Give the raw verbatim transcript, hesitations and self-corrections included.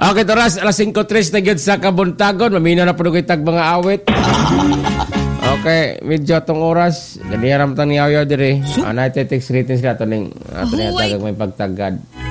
Okay, toras, alas five tres na gyud sa kabuntagon. Mamina na po tag mga awit. Okay, medyo atong oras. Ganiharam tang niyaw-yaw dire. Ana, text rating sila. Ito ning, ito niya tagag may pagtagad.